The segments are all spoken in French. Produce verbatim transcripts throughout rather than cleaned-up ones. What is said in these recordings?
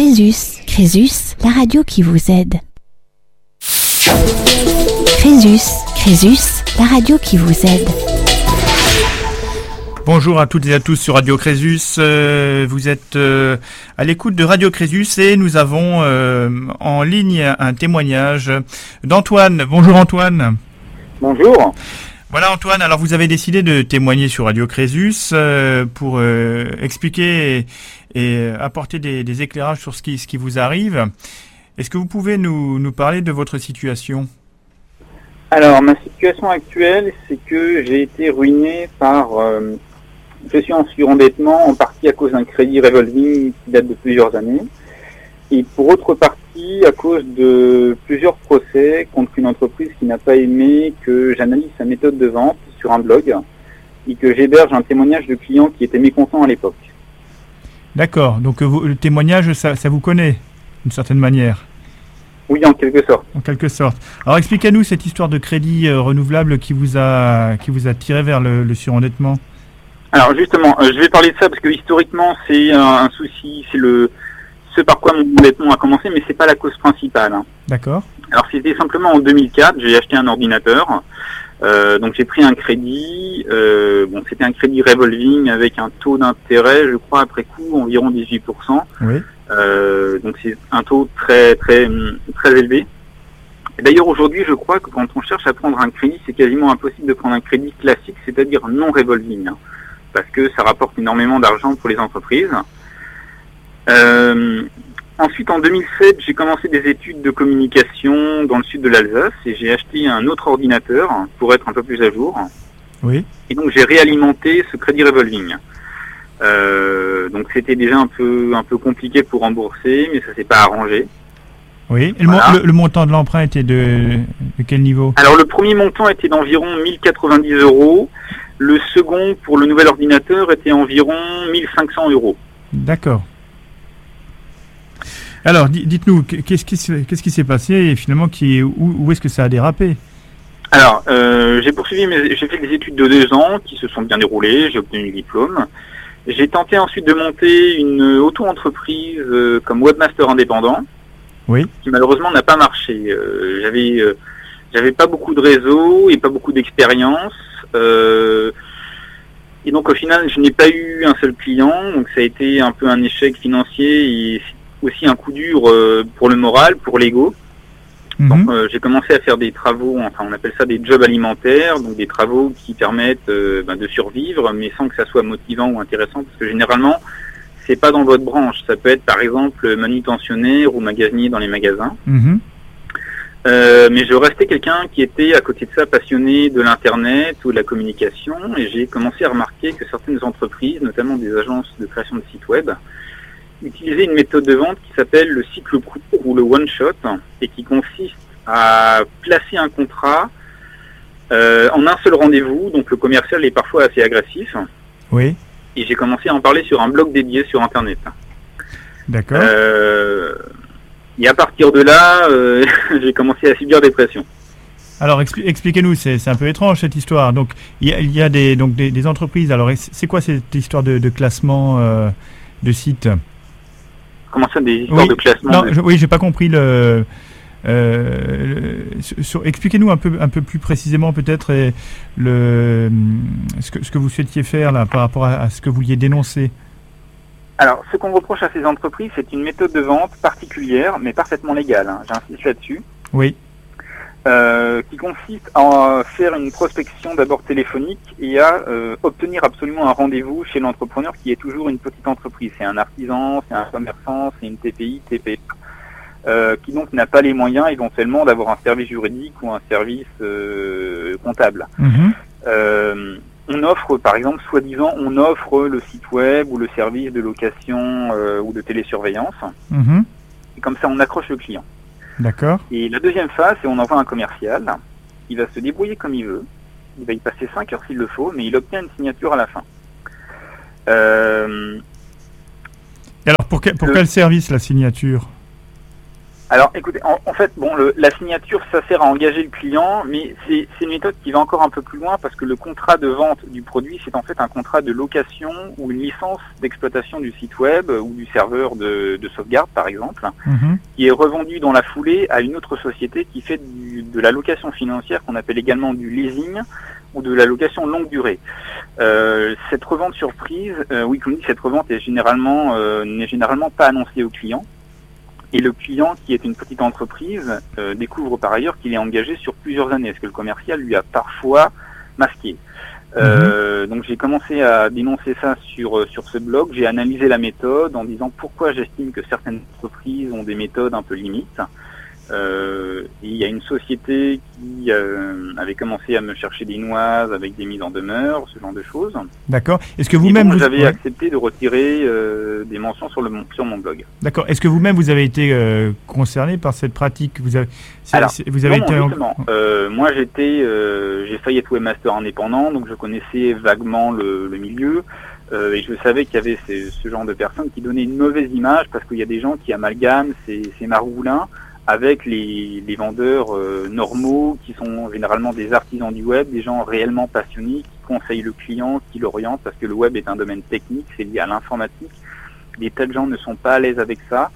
Crésus, Crésus, la radio qui vous aide. Crésus, Crésus, la radio qui vous aide. Bonjour à toutes et à tous sur Radio Crésus. Euh, vous êtes euh, à l'écoute de Radio Crésus et nous avons euh, en ligne un témoignage d'Antoine. Bonjour Antoine. Bonjour. Voilà Antoine, alors vous avez décidé de témoigner sur Radio Crésus euh, pour euh, expliquer et, et apporter des, des éclairages sur ce qui, ce qui vous arrive. Est-ce que vous pouvez nous, nous parler de votre situation ? Alors, ma situation actuelle, c'est que j'ai été ruiné par... Euh, je suis en surendettement, en partie à cause d'un crédit revolving qui date de plusieurs années, et pour autre partie à cause de plusieurs procès contre une entreprise qui n'a pas aimé que j'analyse sa méthode de vente sur un blog et que j'héberge un témoignage de clients qui étaient mécontents à l'époque. D'accord, donc vous, le témoignage, ça, ça vous connaît, d'une certaine manière ? Oui, en quelque sorte. En quelque sorte. Alors expliquez-nous cette histoire de crédit euh, renouvelable qui vous a qui vous a tiré vers le, le surendettement. Alors justement, euh, je vais parler de ça parce que historiquement c'est un, un souci, c'est le ce par quoi mon endettement a commencé, mais c'est pas la cause principale. Hein. D'accord. Alors c'était simplement en deux mille quatre, j'ai acheté un ordinateur, euh, donc j'ai pris un crédit, euh, bon c'était un crédit revolving avec un taux d'intérêt, je crois après coup environ dix-huit pour cent. Oui. Euh, donc c'est un taux très très très élevé. Et d'ailleurs aujourd'hui je crois que quand on cherche à prendre un crédit, c'est quasiment impossible de prendre un crédit classique, c'est-à-dire non revolving, hein, parce que ça rapporte énormément d'argent pour les entreprises. Euh, ensuite en deux mille sept j'ai commencé des études de communication dans le sud de l'Alsace et j'ai acheté un autre ordinateur pour être un peu plus à jour. Oui. Et donc j'ai réalimenté ce crédit revolving. Euh, donc c'était déjà un peu un peu compliqué pour rembourser, mais ça s'est pas arrangé. Oui. Et voilà. le, le, le montant de l'emprunt était de, de quel niveau ? Alors le premier montant était d'environ mille quatre-vingt-dix euros. Le second pour le nouvel ordinateur était environ mille cinq cents euros. D'accord. Alors dites-nous qu'est-ce qui qu'est-ce qui s'est passé et finalement qui où, où est-ce que ça a dérapé ? Alors euh, j'ai poursuivi mes, j'ai fait des études de deux ans qui se sont bien déroulées. J'ai obtenu le diplôme. J'ai tenté ensuite de monter une auto-entreprise euh, comme webmaster indépendant, oui, qui malheureusement n'a pas marché. Euh, j'avais, euh, j'avais pas beaucoup de réseau et pas beaucoup d'expérience, euh, et donc au final je n'ai pas eu un seul client, donc ça a été un peu un échec financier et aussi un coup dur euh, pour le moral, pour l'ego. Mm-hmm. Donc euh, j'ai commencé à faire des travaux, enfin on appelle ça des jobs alimentaires, donc des travaux qui permettent euh, ben, de survivre, mais sans que ça soit motivant ou intéressant, parce que généralement c'est pas dans votre branche. Ça peut être par exemple manutentionnaire ou magasinier dans les magasins. Mm-hmm. Euh, mais je restais quelqu'un qui était à côté de ça passionné de l'internet ou de la communication, et j'ai commencé à remarquer que certaines entreprises, notamment des agences de création de sites web, utiliser une méthode de vente qui s'appelle le cycle court ou le one shot et qui consiste à placer un contrat euh, en un seul rendez-vous. Donc le commercial est parfois assez agressif. Oui. Et j'ai commencé à en parler sur un blog dédié sur internet. D'accord. Euh, et à partir de là, euh, j'ai commencé à subir des pressions. Alors expli- expliquez-nous, c'est, c'est un peu étrange cette histoire. Donc il y a, il y a des, donc, des, des entreprises. Alors c'est quoi cette histoire de, de classement euh, de sites ? Comment ça, des histoires oui, de classement non, je, Oui, j'ai pas compris le. Euh, le sur, expliquez-nous un peu, un peu plus précisément peut-être et le ce que ce que vous souhaitiez faire là par rapport à, à ce que vous vouliez dénoncer. Alors, ce qu'on reproche à ces entreprises, c'est une méthode de vente particulière, mais parfaitement légale. Hein, j'insiste là-dessus. Oui. Euh, qui consiste à faire une prospection d'abord téléphonique et à euh, obtenir absolument un rendez-vous chez l'entrepreneur qui est toujours une petite entreprise. C'est un artisan, c'est un commerçant, c'est une T P I, T P E, euh, qui donc n'a pas les moyens éventuellement d'avoir un service juridique ou un service euh, comptable. Mmh. Euh, on offre, par exemple, soi-disant, on offre le site web ou le service de location euh, ou de télésurveillance. Mmh. Et comme ça, on accroche le client. D'accord. Et la deuxième phase, c'est on envoie un commercial, il va se débrouiller comme il veut, il va y passer cinq heures s'il le faut, mais il obtient une signature à la fin. Euh... Et alors pour, que, pour le... quel service la signature ? Alors, écoutez, en, en fait, bon, le, la signature, ça sert à engager le client, mais c'est, c'est une méthode qui va encore un peu plus loin parce que le contrat de vente du produit, c'est en fait un contrat de location ou une licence d'exploitation du site web ou du serveur de, de sauvegarde, par exemple, Mm-hmm. qui est revendu dans la foulée à une autre société qui fait du, de la location financière qu'on appelle également du leasing ou de la location longue durée. Euh, cette revente surprise, euh, oui, comme dit, cette revente est généralement euh, n'est généralement pas annoncée au client. Et le client, qui est une petite entreprise, euh, découvre par ailleurs qu'il est engagé sur plusieurs années, parce que le commercial lui a parfois masqué. Euh, mmh. Donc j'ai commencé à dénoncer ça sur sur ce blog. J'ai analysé la méthode en disant pourquoi j'estime que certaines entreprises ont des méthodes un peu limites. Euh, et il y a une société qui euh, avait commencé à me chercher des noises avec des mises en demeure, ce genre de choses. D'accord. Est-ce que vous-même vous vous avez ouais. accepté de retirer euh, des mentions sur le sur mon blog. D'accord. Est-ce que vous-même vous avez été euh, concerné par cette pratique? Vous avez, c'est, Alors, c'est, vous avez non, été non, justement. Euh, moi, j'étais, euh, j'ai failli être webmaster indépendant, donc je connaissais vaguement le, le milieu. Euh, et je savais qu'il y avait ces, ce genre de personnes qui donnaient une mauvaise image parce qu'il y a des gens qui amalgament ces, ces margoulins avec les, les vendeurs euh, normaux qui sont généralement des artisans du web, des gens réellement passionnés, qui conseillent le client, qui l'orientent, parce que le web est un domaine technique, c'est lié à l'informatique. Des tas de gens ne sont pas à l'aise avec ça.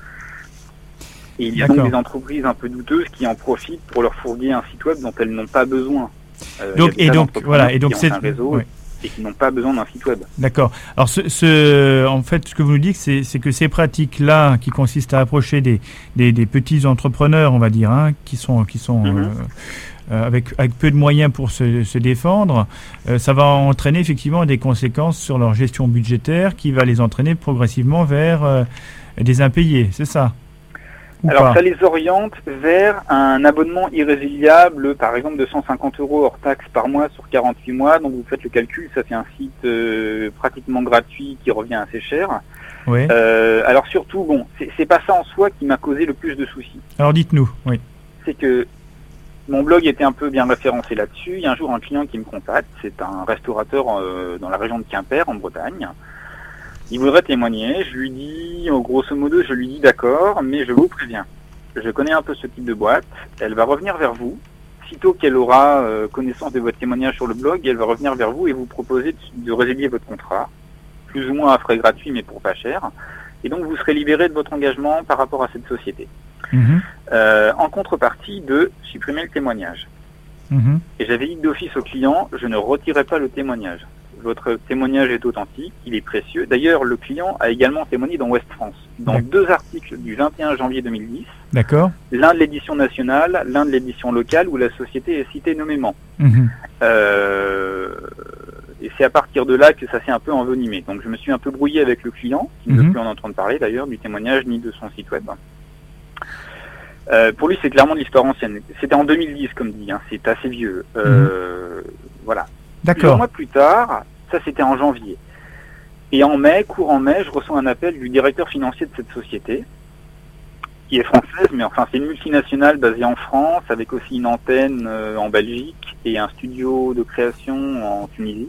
Et il y a D'accord. donc des entreprises un peu douteuses qui en profitent pour leur fourguer un site web dont elles n'ont pas besoin. Euh, donc, et donc, voilà, et donc c'est c'est un réseau. Ouais. Et qui n'ont pas besoin d'un site web. D'accord. Alors, ce, ce, en fait, ce que vous nous dites, c'est, c'est que ces pratiques-là, qui consistent à approcher des, des, des petits entrepreneurs, on va dire, hein, qui sont, qui sont mm-hmm. euh, euh, avec, avec peu de moyens pour se, se défendre, euh, ça va entraîner effectivement des conséquences sur leur gestion budgétaire, qui va les entraîner progressivement vers euh, des impayés, c'est ça? Ou Alors pas ça les oriente vers un abonnement irrésiliable, par exemple de cent cinquante euros hors taxe par mois sur quarante-huit mois. Donc vous faites le calcul, ça fait un site euh, pratiquement gratuit qui revient assez cher. Oui. Euh, alors surtout, bon, c'est, c'est pas ça en soi qui m'a causé le plus de soucis. Alors dites-nous, oui. C'est que mon blog était un peu bien référencé là-dessus. Il y a un jour un client qui me contacte, c'est un restaurateur euh, dans la région de Quimper, en Bretagne. Il voudrait témoigner, je lui dis, grosso modo, je lui dis d'accord, mais je vous préviens. Je connais un peu ce type de boîte, elle va revenir vers vous. Sitôt qu'elle aura euh, connaissance de votre témoignage sur le blog, elle va revenir vers vous et vous proposer de, de résilier votre contrat, plus ou moins à frais gratuits, mais pour pas cher. Et donc vous serez libéré de votre engagement par rapport à cette société. Mmh. Euh, en contrepartie de supprimer le témoignage. Mmh. Et j'avais dit d'office au client, je ne retirerai pas le témoignage. Votre témoignage est authentique, il est précieux. D'ailleurs, le client a également témoigné dans Ouest France, dans D'accord. deux articles du vingt et un janvier deux mille dix. D'accord. L'un de l'édition nationale, l'un de l'édition locale, où la société est citée nommément. Mmh. Euh, et c'est à partir de là que ça s'est un peu envenimé. Donc je me suis un peu brouillé avec le client, qui ne veut mmh. plus en entendre parler d'ailleurs, du témoignage ni de son site web. Euh, pour lui, c'est clairement de l'histoire ancienne. C'était en deux mille dix, comme dit, hein, c'est assez vieux. Euh, mmh. Voilà. D'accord. Plusieurs mois plus tard, ça c'était en janvier. Et en mai, courant mai, je reçois un appel du directeur financier de cette société, qui est française, mais enfin c'est une multinationale basée en France, avec aussi une antenne euh, en Belgique et un studio de création en Tunisie.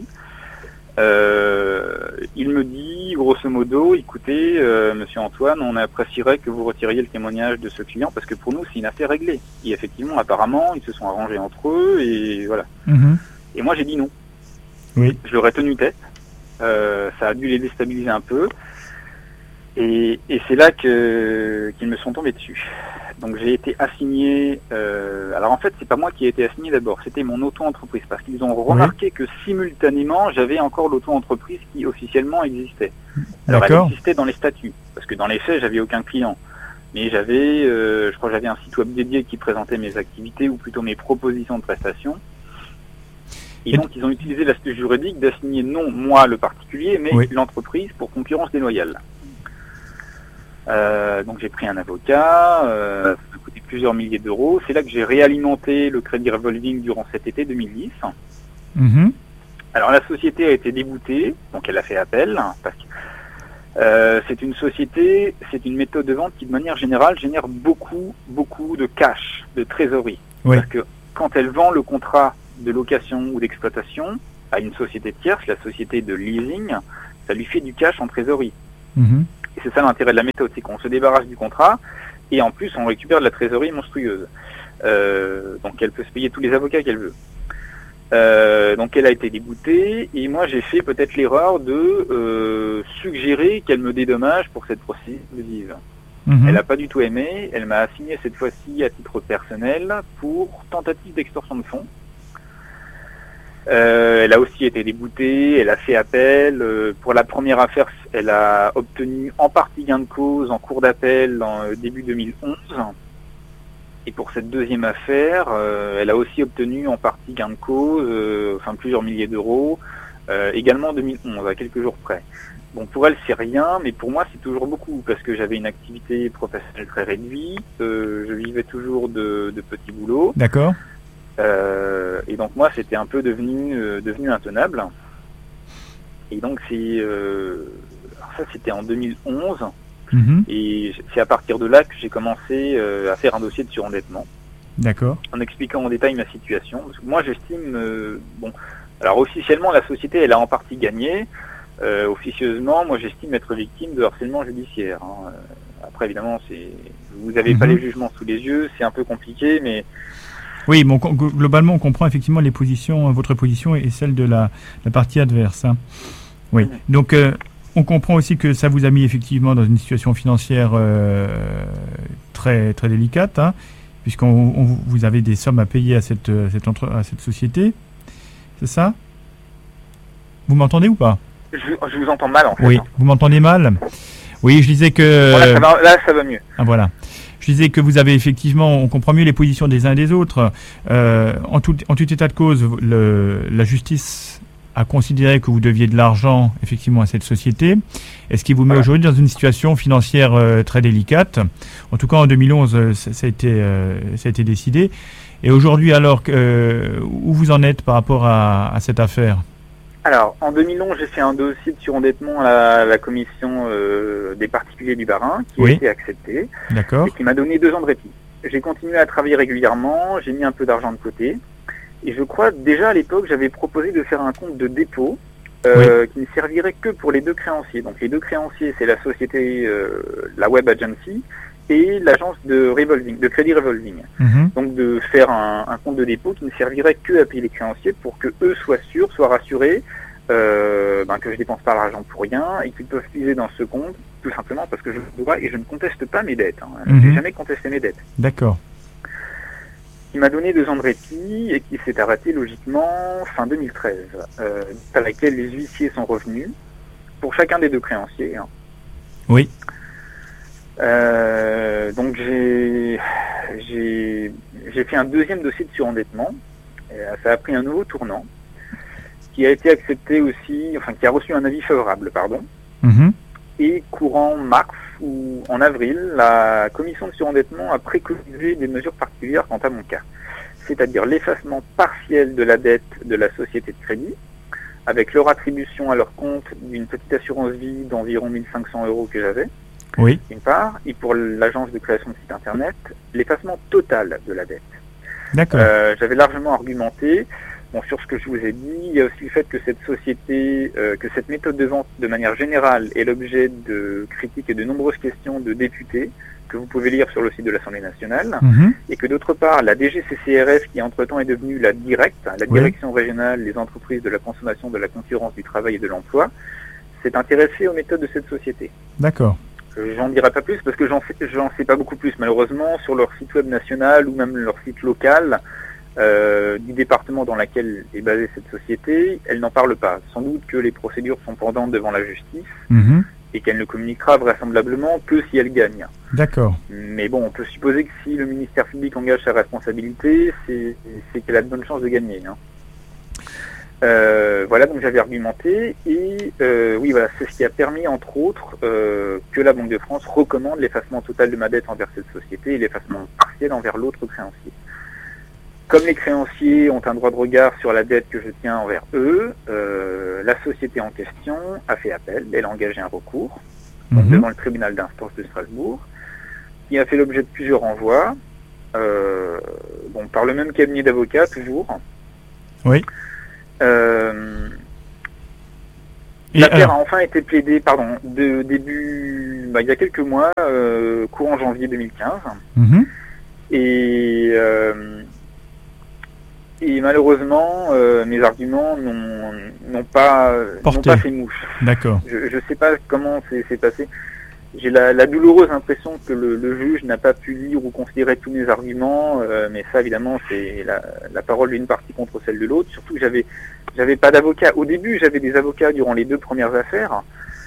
Euh, il me dit, grosso modo, écoutez, euh, monsieur Antoine, on apprécierait que vous retiriez le témoignage de ce client, parce que pour nous c'est une affaire réglée. Et effectivement, apparemment, ils se sont arrangés entre eux, et voilà. Mmh. Et moi j'ai dit non. Oui. Je leur ai tenu tête. Euh, ça a dû les déstabiliser un peu. Et, et c'est là que qu'ils me sont tombés dessus. Donc j'ai été assigné. Euh, alors en fait, c'est pas moi qui ai été assigné d'abord. C'était mon auto-entreprise parce qu'ils ont remarqué oui. que simultanément, j'avais encore l'auto-entreprise qui officiellement existait. Alors D'accord. elle existait dans les statuts parce que dans les faits, j'avais aucun client. Mais j'avais, euh, je crois, que j'avais un site web dédié qui présentait mes activités ou plutôt mes propositions de prestations. Et donc, ils ont utilisé l'aspect juridique d'assigner non moi le particulier, mais oui. l'entreprise pour concurrence déloyale. Euh, donc, j'ai pris un avocat, euh, ça m'a coûté plusieurs milliers d'euros. C'est là que j'ai réalimenté le crédit revolving durant cet été deux mille dix. Mmh. Alors, la société a été déboutée, donc elle a fait appel, parce que euh, c'est une société, c'est une méthode de vente qui, de manière générale, génère beaucoup, beaucoup de cash, de trésorerie. Oui. Parce que quand elle vend le contrat de location ou d'exploitation à une société tierce, la société de leasing, ça lui fait du cash en trésorerie. Mmh. Et c'est ça l'intérêt de la méthode, c'est qu'on se débarrasse du contrat, et en plus on récupère de la trésorerie monstrueuse. Euh, donc elle peut se payer tous les avocats qu'elle veut. Euh, donc elle a été déboutée et moi j'ai fait peut-être l'erreur de euh, suggérer qu'elle me dédommage pour cette procédure abusive. Mmh. Elle n'a pas du tout aimé, elle m'a assigné cette fois-ci à titre personnel pour tentative d'extorsion de fonds. Euh, elle a aussi été déboutée, elle a fait appel. Euh, pour la première affaire, elle a obtenu en partie gain de cause en cour d'appel en euh, début deux mille onze. Et pour cette deuxième affaire, euh, elle a aussi obtenu en partie gain de cause, euh, enfin plusieurs milliers d'euros, euh, également en deux mille onze, à quelques jours près. Bon, pour elle, c'est rien, mais pour moi, c'est toujours beaucoup, parce que j'avais une activité professionnelle très réduite, euh, je vivais toujours de, de petits boulots. D'accord. Euh, et donc moi, c'était un peu devenu, euh, devenu intenable. Et donc c'est, euh, alors ça, c'était en deux mille onze. Mmh. Et c'est à partir de là que j'ai commencé euh, à faire un dossier de surendettement. D'accord. En expliquant en détail ma situation. Parce que moi, j'estime, euh, bon, alors officiellement, la société, elle a en partie gagné. Euh, officieusement, moi, j'estime être victime de harcèlement judiciaire. Hein. Après, évidemment, c'est, vous n'avez mmh. pas les jugements sous les yeux, c'est un peu compliqué, mais. Oui, bon, globalement, on comprend effectivement les positions, votre position et celle de la, la partie adverse. Hein. Oui. Mmh. Donc. Euh, On comprend aussi que ça vous a mis effectivement dans une situation financière euh, très très délicate, hein, puisqu'on on, vous avez des sommes à payer à cette cette, entre, à cette société, c'est ça? Vous m'entendez ou pas? je, je vous entends mal en fait. Oui, vous m'entendez mal? Oui, je disais que... Bon, là, ça va, là, ça va mieux. Ah, voilà. Je disais que vous avez effectivement, on comprend mieux les positions des uns et des autres. Euh, en, tout, en tout état de cause, le, la justice a considéré que vous deviez de l'argent effectivement à cette société, et ce qui vous met voilà. aujourd'hui dans une situation financière euh, très délicate. En tout cas, en deux mille onze, euh, ça, ça, a été, euh, ça a été décidé. Et aujourd'hui, alors, euh, où vous en êtes par rapport à, à cette affaire? Alors, en deux mille onze, j'ai fait un dossier de surendettement à la, la commission euh, des particuliers du Bas-Rhin, qui oui. a été accepté, D'accord. et qui m'a donné deux ans de répit. J'ai continué à travailler régulièrement, j'ai mis un peu d'argent de côté. Et je crois, déjà à l'époque, j'avais proposé de faire un compte de dépôt euh, oui. qui ne servirait que pour les deux créanciers. Donc les deux créanciers, c'est la société, euh, la Web Agency, et l'agence de revolving, de crédit revolving. Mm-hmm. Donc de faire un, un compte de dépôt qui ne servirait que à payer les créanciers pour que eux soient sûrs, soient rassurés euh, ben, que je dépense pas l'argent pour rien et qu'ils peuvent utiliser dans ce compte, tout simplement parce que je le dois et je ne conteste pas mes dettes. Hein. Mm-hmm. J'ai jamais contesté mes dettes. D'accord. Qui m'a donné deux ans de répit et qui s'est arrêté logiquement fin deux mille treize, euh, à laquelle les huissiers sont revenus pour chacun des deux créanciers. Hein. Oui. Euh, donc j'ai, j'ai, j'ai fait un deuxième dossier de surendettement. Et ça a pris un nouveau tournant, qui a été accepté aussi, enfin qui a reçu un avis favorable, pardon. Mm-hmm. Et courant mars ou en avril, la commission de surendettement a préconisé des mesures particulières quant à mon cas. C'est-à-dire l'effacement partiel de la dette de la société de crédit, avec leur attribution à leur compte d'une petite assurance vie d'environ mille cinq cents euros que j'avais, oui. d'une part, et pour l'agence de création de site internet, l'effacement total de la dette. D'accord. Euh, j'avais largement argumenté. Bon, sur ce que je vous ai dit, il y a aussi le fait que cette société, euh, que cette méthode de vente, de manière générale, est l'objet de critiques et de nombreuses questions de députés que vous pouvez lire sur le site de l'Assemblée nationale, mmh. et que d'autre part, la D G C C R F, qui entre-temps est devenue la DIRECT, la Direction oui. régionale des entreprises de la consommation, de la concurrence, du travail et de l'emploi, s'est intéressée aux méthodes de cette société. D'accord. Euh, j'en dirai pas plus parce que j'en sais, j'en sais pas beaucoup plus, malheureusement, sur leur site web national ou même leur site local. Euh, du département dans lequel est basée cette société, elle n'en parle pas. Sans doute que les procédures sont pendantes devant la justice mmh. et qu'elle ne communiquera vraisemblablement que si elle gagne. D'accord. Mais bon, on peut supposer que si le ministère public engage sa responsabilité, c'est, c'est qu'elle a de bonnes chances de gagner. Hein. Euh, voilà, donc j'avais argumenté et euh, oui, voilà, c'est ce qui a permis entre autres euh, que la Banque de France recommande l'effacement total de ma dette envers cette société et l'effacement partiel envers l'autre créancier. Comme les créanciers ont un droit de regard sur la dette que je tiens envers eux, euh, la société en question a fait appel, elle a engagé un recours donc mmh. devant le tribunal d'instance de Strasbourg, qui a fait l'objet de plusieurs renvois, euh, bon, par le même cabinet d'avocats toujours. Oui. Euh, L'affaire a enfin été plaidée, pardon, de début, bah, il y a quelques mois, euh, courant janvier deux mille quinze. Mmh. Et, euh, et malheureusement, euh, mes arguments n'ont, n'ont pas, n'ont pas fait mouche. D'accord. Je ne sais pas comment c'est, c'est passé. J'ai la, la douloureuse impression que le, le juge n'a pas pu lire ou considérer tous mes arguments, euh, mais ça évidemment c'est la, la parole d'une partie contre celle de l'autre. Surtout que j'avais, j'avais pas d'avocat. Au début, j'avais des avocats durant les deux premières affaires,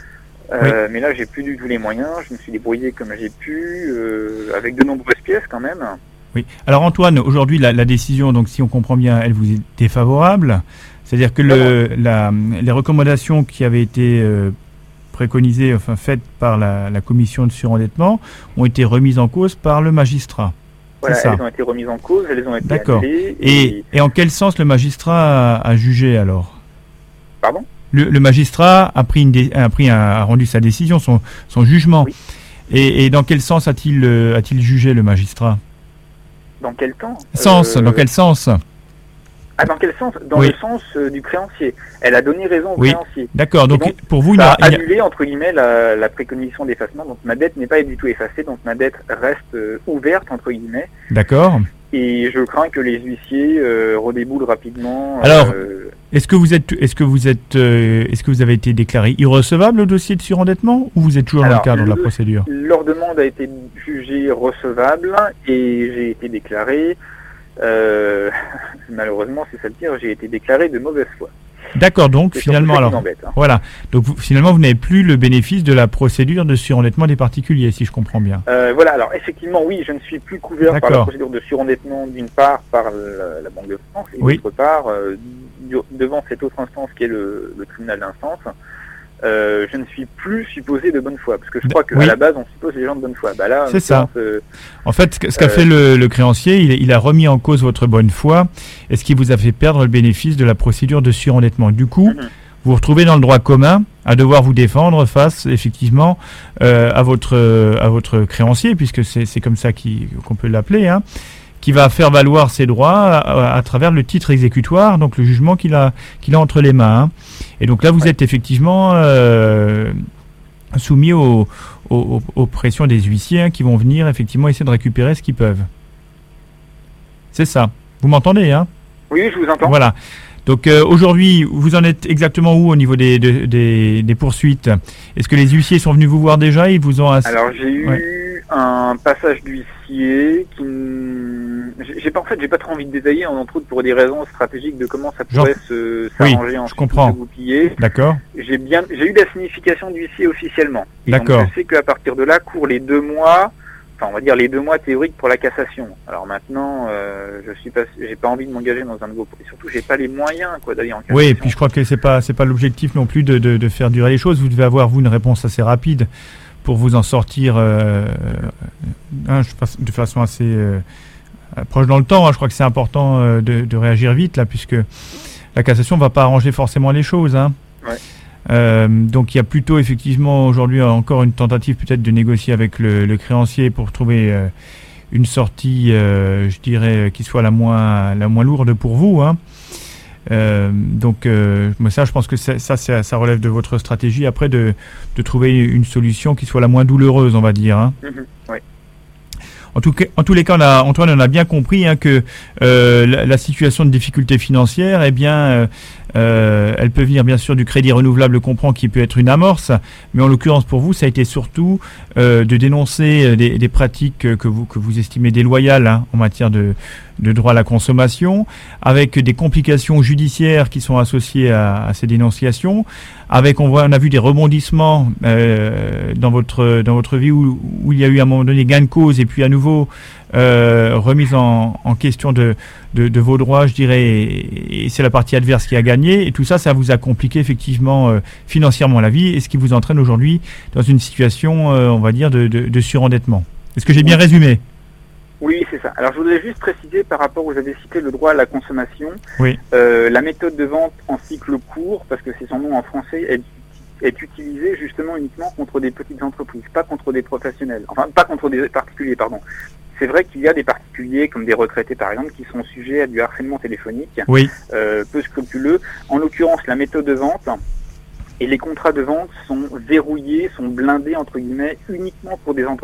euh, oui. Mais là j'ai plus du tout les moyens. Je me suis débrouillé comme j'ai pu, euh, avec de nombreuses pièces quand même. Oui. Alors Antoine, aujourd'hui la, la décision, donc si on comprend bien, elle vous est défavorable. C'est-à-dire que le, la, les recommandations qui avaient été euh, préconisées, enfin faites par la, la commission de surendettement, ont été remises en cause par le magistrat. Voilà, c'est ça. Elles ont été remises en cause, elles ont été D'accord. annulées. Et, et... et en quel sens le magistrat a, a jugé alors ? Pardon ? le, le magistrat a pris, une dé, a, pris un, a rendu sa décision, son, son jugement. Oui. Et, et dans quel sens a-t-il, euh, a-t-il jugé le magistrat ? Dans quel temps ? Sens, euh... dans quel sens ? Ah, dans quel sens ? Dans oui. le sens euh, du créancier. Elle a donné raison au oui. créancier. D'accord, donc, donc pour vous... Ça il a, a annulé, entre guillemets, la, la préconisation d'effacement. Donc ma dette n'est pas du tout effacée, donc ma dette reste euh, ouverte, entre guillemets. D'accord. Et je crains que les huissiers euh, redéboulent rapidement. Alors, euh... est-ce que vous êtes, est-ce que vous êtes, euh, est-ce que vous avez été déclaré irrecevable au dossier de surendettement ou vous êtes toujours Alors, dans le cadre le, de la procédure ? Leur demande a été jugée recevable et j'ai été déclaré... Euh, malheureusement, c'est ça le pire, j'ai été déclaré de mauvaise foi. D'accord, donc c'est finalement, alors, m'embête, hein. Voilà, donc vous, finalement, vous n'avez plus le bénéfice de la procédure de surendettement des particuliers, si je comprends bien. Euh, voilà, alors effectivement, oui, je ne suis plus couvert D'accord. par la procédure de surendettement, d'une part par la, la Banque de France, et oui. d'autre part, euh, devant cette autre instance qui est le, le tribunal d'instance. Euh, je ne suis plus supposé de bonne foi, parce que je crois qu'à oui. la base on suppose les gens de bonne foi. Bah là, c'est ça. Euh, en fait, ce qu'a euh, fait le, le créancier, il, il a remis en cause votre bonne foi, et ce qui vous a fait perdre le bénéfice de la procédure de surendettement. Du coup, mm-hmm. vous vous retrouvez dans le droit commun à devoir vous défendre face, effectivement, euh, à votre à votre créancier, puisque c'est, c'est comme ça qu'il, qu'on peut l'appeler, hein, qui va faire valoir ses droits à, à travers le titre exécutoire, donc le jugement qu'il a, qu'il a entre les mains. Hein. Et donc là, vous ouais. êtes effectivement euh, soumis aux, aux, aux pressions des huissiers hein, qui vont venir effectivement essayer de récupérer ce qu'ils peuvent. C'est ça. Vous m'entendez, hein ? Oui, je vous entends. Voilà. Donc euh, aujourd'hui, vous en êtes exactement où au niveau des, de, des, des poursuites ? Est-ce que les huissiers sont venus vous voir déjà ? Ils vous ont ass... Alors j'ai eu ouais. un passage d'huissier qui, j'ai pas en fait, j'ai pas trop envie de détailler, entre autres pour des raisons stratégiques de comment ça pourrait Genre... se s'arranger oui, en je comprends. goupiller. D'accord. J'ai bien, j'ai eu la signification d'huissier officiellement. Et D'accord. Donc je sais qu'à partir de là courent les deux mois. Enfin, on va dire les deux mois théoriques pour la cassation. Alors maintenant, euh, je suis pas, j'ai pas envie de m'engager dans un nouveau, et surtout j'ai pas les moyens quoi d'aller en cassation. Oui, et puis je crois que c'est pas, c'est pas l'objectif non plus de, de, de faire durer les choses. Vous devez avoir vous une réponse assez rapide pour vous en sortir, euh, hein, de façon assez euh, proche dans le temps. Hein. Je crois que c'est important euh, de, de réagir vite là, puisque la cassation va pas arranger forcément les choses. Hein. Ouais. Euh, donc il y a plutôt effectivement aujourd'hui encore une tentative peut-être de négocier avec le, le créancier pour trouver euh, une sortie, euh, je dirais, qui soit la moins la moins lourde pour vous. Hein. Euh, donc euh, ça, je pense que ça, ça, ça relève de votre stratégie après de, de trouver une solution qui soit la moins douloureuse, on va dire. Hein. Mmh, oui. En, tout cas, en tous les cas, on a, Antoine, on a bien compris hein, que euh, la, la situation de difficulté financière, eh bien, euh, euh, elle peut venir bien sûr du crédit renouvelable, comprend qui peut être une amorce, mais en l'occurrence pour vous, ça a été surtout euh, de dénoncer des, des pratiques que vous que vous estimez déloyales hein, en matière de, de droit à la consommation, avec des complications judiciaires qui sont associées à, à ces dénonciations, avec on voit, on a vu des rebondissements euh, dans votre dans votre vie où, où il y a eu à un moment donné gain de cause et puis à nouveau euh, remise en, en question de, de de vos droits, je dirais, et, et c'est la partie adverse qui a gagné et tout ça, ça vous a compliqué effectivement euh, financièrement la vie et ce qui vous entraîne aujourd'hui dans une situation, euh, on va dire, de, de, de surendettement. Est-ce que j'ai bien résumé ? Oui, c'est ça. Alors, je voudrais juste préciser par rapport, vous avez cité le droit à la consommation. Oui. Euh, la méthode de vente en cycle court, parce que c'est son nom en français, est, est utilisée justement uniquement contre des petites entreprises, pas contre des professionnels. Enfin, pas contre des particuliers, pardon. C'est vrai qu'il y a des particuliers, comme des retraités par exemple, qui sont sujets à du harcèlement téléphonique, oui. euh, peu scrupuleux. En l'occurrence, la méthode de vente et les contrats de vente sont verrouillés, sont blindés entre guillemets uniquement pour des employés